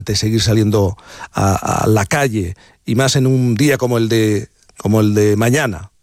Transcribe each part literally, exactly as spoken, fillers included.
de seguir saliendo a, a la calle, y más en un día como el de, como el de mañana?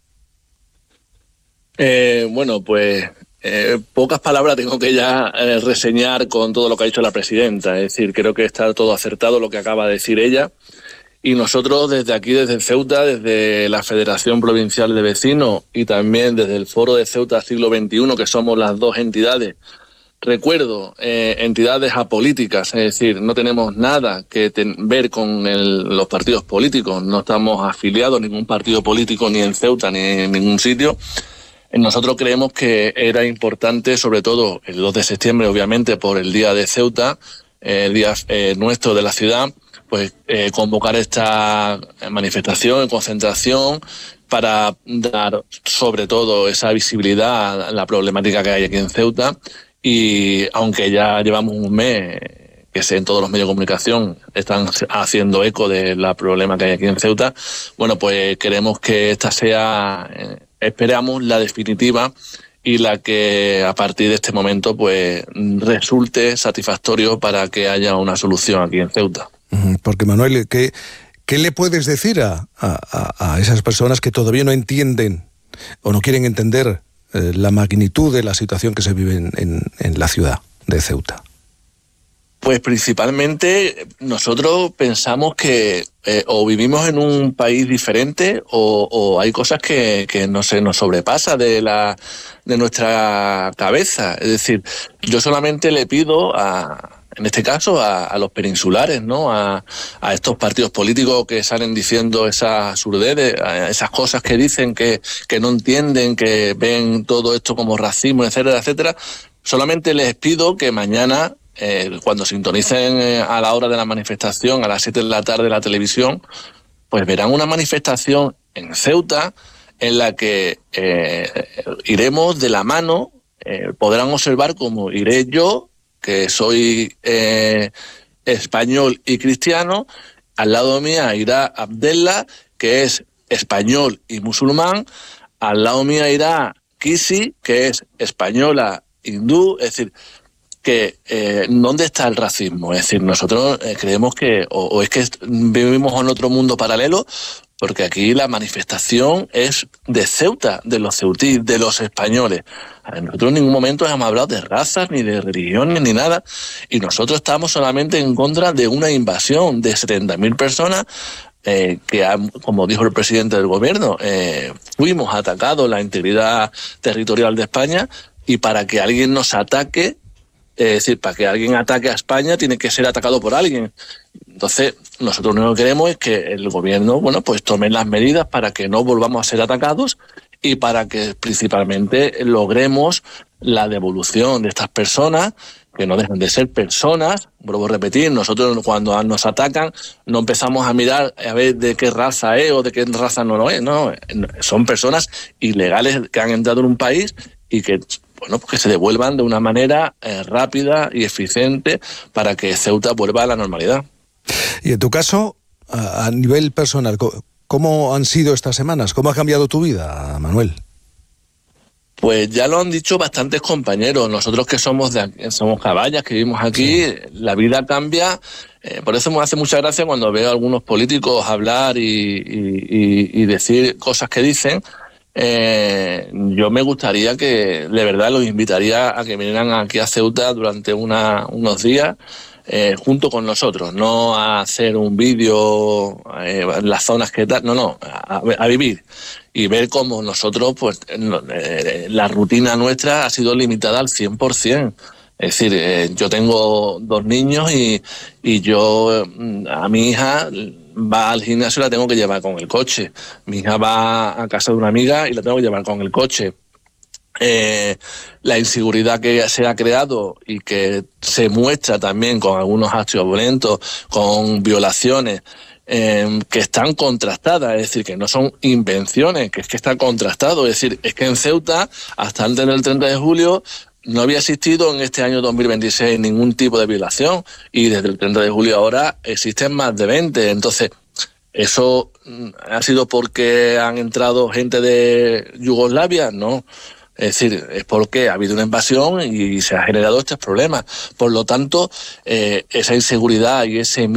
Eh, bueno, pues eh, pocas palabras tengo que ya eh, reseñar con todo lo que ha dicho la presidenta. Es decir, creo que está todo acertado lo que acaba de decir ella. Y nosotros desde aquí, desde Ceuta, desde la Federación Provincial de Vecinos y también desde el Foro de Ceuta Siglo veintiuno, que somos las dos entidades, recuerdo, eh, entidades apolíticas, es decir, no tenemos nada que ten- ver con el, los partidos políticos, no estamos afiliados a ningún partido político ni en Ceuta ni en ningún sitio. Nosotros creemos que era importante, sobre todo el dos de septiembre, obviamente, por el Día de Ceuta, eh, el día eh, nuestro de la ciudad, pues eh, convocar esta manifestación, concentración, para dar sobre todo esa visibilidad a la problemática que hay aquí en Ceuta. Y aunque ya llevamos un mes que en todos los medios de comunicación están haciendo eco de la problema que hay aquí en Ceuta, bueno, pues queremos que esta sea, eh, esperamos la definitiva y la que a partir de este momento pues resulte satisfactorio para que haya una solución aquí en Ceuta. Porque, Manuel, ¿qué, qué le puedes decir a, a, a esas personas que todavía no entienden o no quieren entender eh, la magnitud de la situación que se vive en, en, en la ciudad de Ceuta? Pues principalmente nosotros pensamos que eh, o vivimos en un país diferente o, o hay cosas que, que no se nos sobrepasa de la de nuestra cabeza. Es decir, yo solamente le pido a, en este caso, a, a los peninsulares, ¿no? A, a estos partidos políticos que salen diciendo esas absurdeces, esas cosas que dicen que, que no entienden, que ven todo esto como racismo, etcétera, etcétera. Solamente les pido que mañana, Eh, cuando sintonicen eh, a la hora de la manifestación, a las siete de la tarde la televisión, pues verán una manifestación en Ceuta en la que eh, iremos de la mano, eh, podrán observar cómo iré yo, que soy eh, español y cristiano, al lado mía irá Abdella, que es español y musulmán, al lado mía irá Kisi, que es española hindú, es decir, que eh, ¿dónde está el racismo? Es decir, nosotros eh, creemos que o, o es que vivimos en otro mundo paralelo, porque aquí la manifestación es de Ceuta, de los ceutíes, de los españoles. Nosotros en ningún momento hemos hablado de razas, ni de religiones, ni nada, y nosotros estamos solamente en contra de una invasión de setenta mil personas eh, que, como dijo el presidente del gobierno, eh, fuimos atacados la integridad territorial de España, y para que alguien nos ataque, es decir, para que alguien ataque a España tiene que ser atacado por alguien. Entonces, nosotros lo único que queremos es que el gobierno, bueno, pues tome las medidas para que no volvamos a ser atacados y para que principalmente logremos la devolución de estas personas, que no dejan de ser personas. Vuelvo a repetir, nosotros cuando nos atacan no empezamos a mirar a ver de qué raza es o de qué raza no lo es, no, son personas ilegales que han entrado en un país y que, bueno, pues que se devuelvan de una manera eh, rápida y eficiente para que Ceuta vuelva a la normalidad. Y en tu caso, a, a nivel personal, ¿cómo han sido estas semanas? ¿Cómo ha cambiado tu vida, Manuel? Pues ya lo han dicho bastantes compañeros. Nosotros que somos de aquí, somos caballas, que vivimos aquí, sí. La vida cambia. Eh, por eso me hace mucha gracia cuando veo a algunos políticos hablar y, y, y, y decir cosas que dicen. Eh, yo me gustaría que, de verdad, los invitaría a que vinieran aquí a Ceuta durante una, unos días eh, junto con nosotros, no a hacer un vídeo eh, en las zonas que tal, no, no, a, a vivir y ver cómo nosotros, pues, eh, la rutina nuestra ha sido limitada al cien por ciento. Es decir, eh, yo tengo dos niños y, y yo a mi hija va al gimnasio y la tengo que llevar con el coche. Mi hija va a casa de una amiga y la tengo que llevar con el coche. Eh, la inseguridad que se ha creado y que se muestra también con algunos actos violentos, con violaciones, eh, que están contrastadas, es decir, que no son invenciones, que es que está contrastado. Es decir, es que en Ceuta, hasta antes del treinta de julio, no había existido en este año dos mil veintiséis ningún tipo de violación y desde el treinta de julio ahora existen más de veinte. Entonces, ¿eso ha sido porque han entrado gente de Yugoslavia? No. Es decir, es porque ha habido una invasión y se han generado estos problemas. Por lo tanto, eh, esa inseguridad y ese